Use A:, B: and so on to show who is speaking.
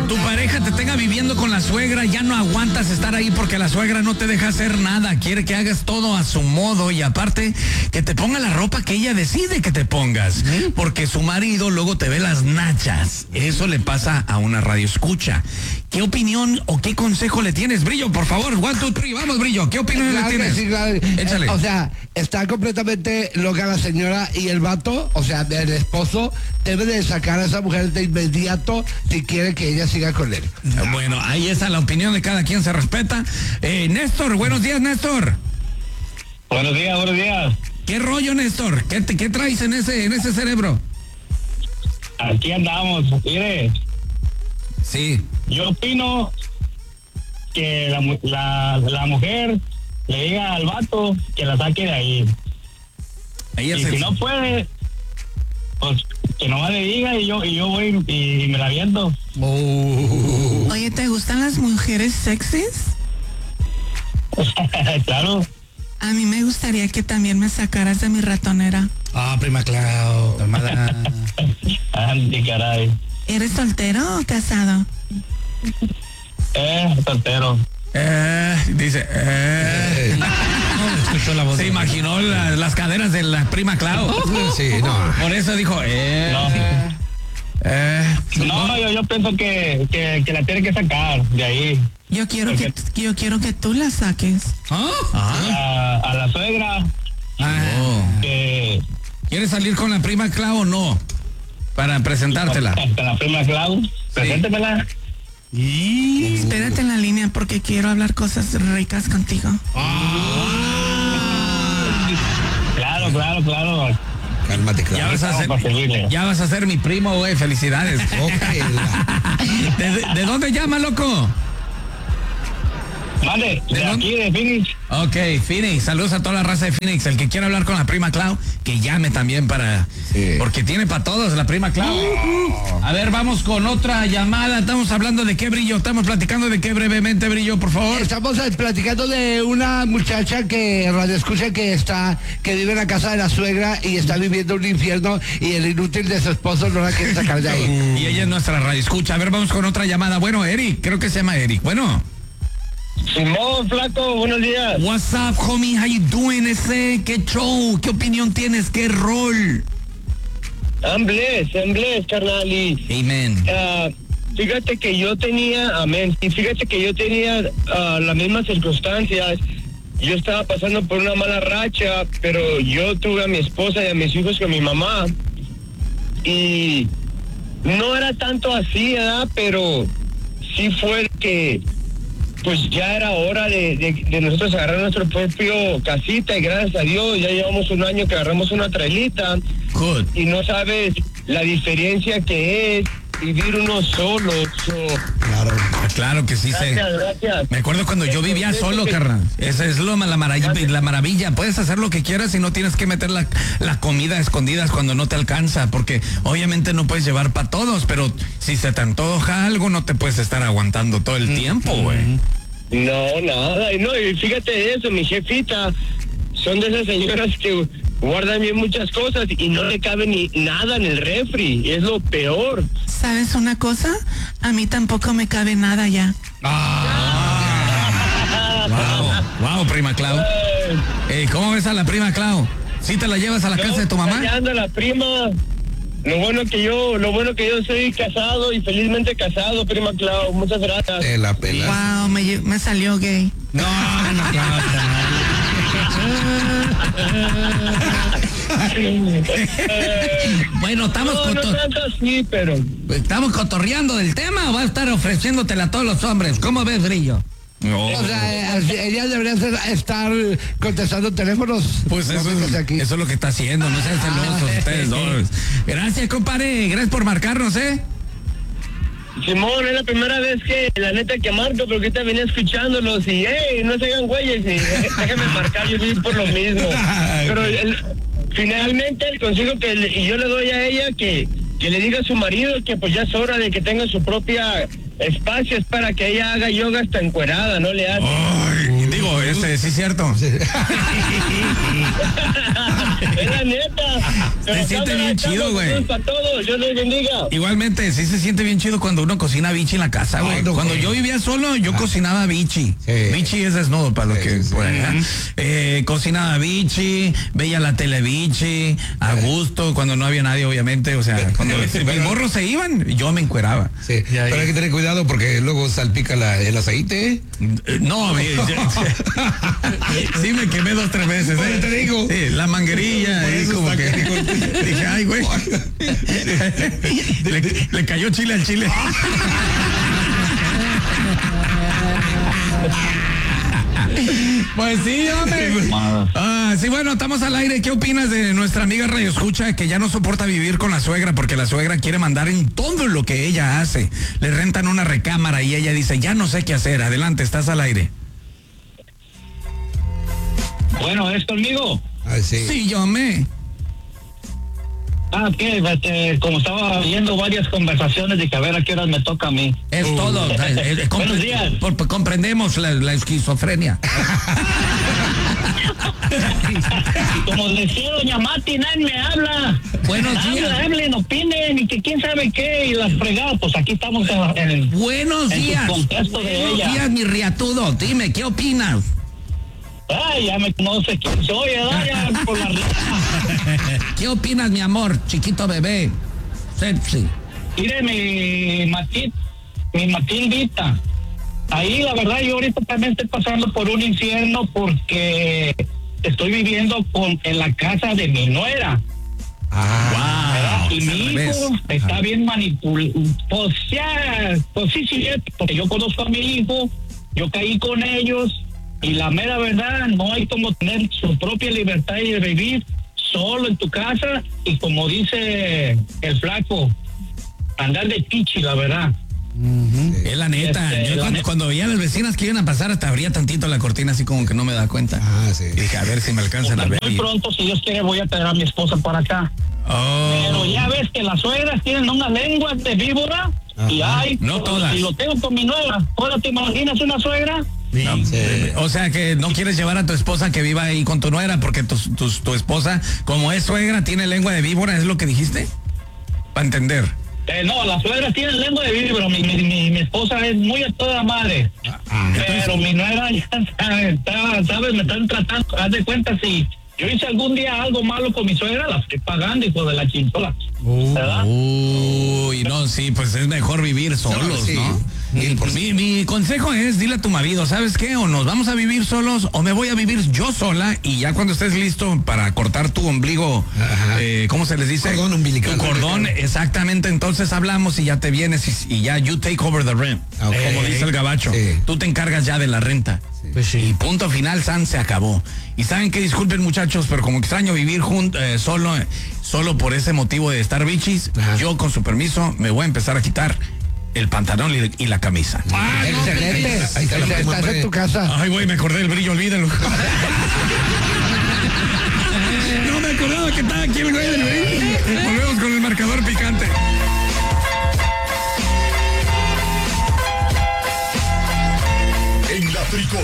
A: tu pareja te tenga viviendo con la suegra, ya no aguantas estar ahí porque la suegra no te deja hacer nada, quiere que hagas todo a su modo y aparte que te ponga la ropa que ella decide que te pongas, porque su marido luego te ve las nachas. Eso le pasa a una radioescucha. ¿Qué opinión o qué consejo le tienes, Brillo? Por favor, 1, 2, 3, vamos, Brillo, ¿qué opinión le tienes?
B: Sí, claro.
A: Échale.
B: O sea, está completamente loca la señora y el vato, o sea, el esposo debe de sacar a esa mujer de inmediato si quiere que ella siga con él.
A: Bueno, ahí está la opinión de cada quien, se respeta. Néstor, buenos días, Néstor.
C: Buenos días.
A: ¿Qué rollo, Néstor? ¿Qué traes en ese cerebro?
C: Aquí andamos, mire.
A: Sí.
C: Yo opino que la mujer le diga al vato que la saque de ahí.
A: Ahí
C: Y si no puede, pues que nomás le diga y yo voy y me la viento.
D: Oye, ¿te gustan las mujeres sexys?
C: Claro.
D: A mí me gustaría que también me sacaras de mi ratonera.
B: Prima Clau, calmada.
C: Andy, caray.
D: ¿Eres soltero o casado?
C: Soltero.
A: Dice,
B: No, escuchó la voz.
A: se imaginó las caderas de la prima Clau.
B: Sí, no.
A: Por eso dijo,
C: No, yo pienso que la tiene que sacar de ahí.
D: Yo quiero que tú la saques.
C: A la suegra. Que
A: ¿Quieres salir con la prima Clau o no? Para presentártela.
C: con la prima Clau. Preséntemela.
D: Espérate en la línea porque quiero hablar cosas ricas contigo.
C: Claro.
B: Cálmate, Clau.
A: Ya vas a ser mi primo, güey. Felicidades. ¿De dónde llama, loco?
C: Vale, de aquí, de Phoenix.
A: Ok, Phoenix, saludos a toda la raza de Phoenix. El que quiera hablar con la prima Clau, que llame también para...
B: Sí.
A: Porque tiene para todos la prima Clau. A ver, vamos con otra llamada. Estamos hablando de qué, Brillo. Estamos platicando de qué brevemente, Brillo, por favor.
B: Estamos platicando de una muchacha que radioescucha que vive en la casa de la suegra y está viviendo un infierno y el inútil de su esposo no la quiere sacar de ahí.
A: Y ella es nuestra radio escucha. A ver, vamos con otra llamada. Bueno, Eric, creo que se llama Eric. Bueno.
C: Simón, flaco, buenos días.
A: What's up, homie? How you doing, ese? ¿Qué show? ¿Qué opinión tienes? ¿Qué rol?
C: I'm blessed, carnal.
A: Amen.
C: Fíjate que yo tenía, las mismas circunstancias. Yo estaba pasando por una mala racha, pero yo tuve a mi esposa y a mis hijos con mi mamá. Y no era tanto así, ¿verdad? Pero sí fue que... Pues ya era hora de nosotros agarrar nuestro propio casita y gracias a Dios ya llevamos un año que agarramos una trailita.
A: Good.
C: Y no sabes la diferencia que es vivir uno solo.
A: Claro que sí.
C: Gracias.
A: Me acuerdo cuando yo vivía solo, carnal. Esa es la maravilla. Puedes hacer lo que quieras y no tienes que meter la comida a escondidas cuando no te alcanza, porque obviamente no puedes llevar para todos, pero si se te antoja algo no te puedes estar aguantando todo el tiempo, güey.
C: No, nada. No, y fíjate de eso, mi jefita, son de esas señoras que guardan bien muchas cosas y no le cabe ni nada en el refri. Es lo peor.
D: ¿Sabes una cosa? A mí tampoco me cabe nada ya.
A: Wow, prima Clau. ¿Cómo ves a la prima Clau? ¿Sí te la llevas a la casa de tu mamá?
C: Allá anda la prima. Lo bueno que yo soy casado y felizmente casado, prima Clau. Muchas gracias.
B: Te la pelas.
D: Wow, me salió gay.
A: No, Bueno,
C: no tanto así, pero...
A: ¿Estamos cotorreando del tema o va a estar ofreciéndotela a todos los hombres? ¿Cómo ves, Brillo? No.
B: O sea, ella debería estar contestando teléfonos.
A: Pues eso es lo que está haciendo, no sean celosos ustedes dos. Gracias, compadre, gracias por marcarnos,
C: Simón, es la primera vez que la neta que marco, pero que ahorita venía escuchándolos y no se hagan güeyes y déjenme marcar, yo soy por lo mismo. Pero finalmente el consejo que yo le doy a ella que le diga a su marido que pues ya es hora de que tenga su propia espacio, es para que ella haga yoga hasta encuerada, no le hace.
A: Ay, Digo, sí es cierto.
C: Es la neta.
A: Se siente bien chido, güey.
C: Para todos, Dios les bendiga.
A: Igualmente, sí se siente bien chido cuando uno cocina bichi en la casa, güey. Cuando yo vivía solo, yo cocinaba bichi. Bichi es desnudo para los que por allá. Cocinaba bichi, veía la tele bichi, a gusto, cuando no había nadie, obviamente. O sea, cuando mis morros se iban, yo me encueraba.
E: Sí, pero hay que tener cuidado porque luego salpica el aceite.
A: No, sí me quemé 2-3 veces.
E: Te digo.
A: Sí, la manguerilla. Ahí como que dije, ay, güey. Le cayó chile al chile. Pues sí, hombre. Sí, bueno, estamos al aire. ¿Qué opinas de nuestra amiga Radio Escucha que ya no soporta vivir con la suegra porque la suegra quiere mandar en todo lo que ella hace? Le rentan una recámara y ella dice, ya no sé qué hacer. Adelante, estás al aire.
C: Bueno, ¿es conmigo?
A: Sí, yo me.
C: Como estaba viendo varias conversaciones, dije, a ver, ¿a qué horas me toca a mí?
A: Es todo.
C: Buenos días.
A: Comprendemos la esquizofrenia.
C: Como decía doña Mati, nadie me habla.
A: Buenos días.
C: Hablen, opinen, y que quién sabe qué, y las fregadas, pues aquí estamos en el
A: Buenos días.
C: contexto de ella.
A: Buenos días, mi riatudo. Dime, ¿qué opinas?
C: Ay, ya me conoce quién soy, ya por la risa.
A: ¿Qué opinas, mi amor, chiquito bebé? Sexy.
C: Mire, mi Matildita. Ahí, la verdad, yo ahorita también estoy pasando por un infierno porque estoy viviendo en la casa de mi nuera.
A: Wow.
C: Y mi hijo está bien manipulado. Pues sí, porque yo conozco a mi hijo, yo caí con ellos. Y la mera verdad, no hay como tener su propia libertad y vivir solo en tu casa y como dice el flaco, andar de pichi, la verdad.
A: Es la neta. Yo cuando veía a las vecinas que iban a pasar, hasta abría tantito la cortina así como que no me da cuenta.
E: Sí.
A: Y dije, a ver si me alcanzan a ver.
C: Muy pronto, si Dios quiere, voy a traer a mi esposa para acá. Pero ya ves que las suegras tienen una lengua de víbora. Y hay,
A: no todas.
C: Si lo tengo con mi nuera, ¿ahora te imaginas una suegra?
A: No, o sea que no quieres llevar a tu esposa que viva ahí con tu nuera porque tu esposa, como es suegra, tiene lengua de víbora, ¿es lo que dijiste? Para entender.
C: No, las suegras tienen lengua de víbora, mi esposa es muy a toda madre. Pero mi nuera ya ¿sabes? Me están tratando, haz de cuenta, si yo hice algún día algo malo con mi suegra, la estoy pagando, hijo de la chintola. ¿Verdad?
A: Uy, no, sí, pues es mejor vivir solos, ¿no? Mi consejo es, dile a tu marido, ¿sabes qué? O nos vamos a vivir solos o me voy a vivir yo sola y ya cuando estés listo para cortar tu ombligo, ¿cómo se les dice?
E: Cordón umbilical.
A: Tu cordón, exactamente, entonces hablamos y ya te vienes y ya you take over the rent, como dice el gabacho. Tú te encargas ya de la renta. Y punto final, San, se acabó. Y saben que, disculpen muchachos, pero como extraño vivir solo por ese motivo de estar bichis, yo con su permiso me voy a empezar a quitar el pantalón y la camisa.
B: Excelente. Estás en tu casa.
A: Ay, güey, me acordé del brillo, olvídalo. No me acordaba que estaba aquí el güey del brillo.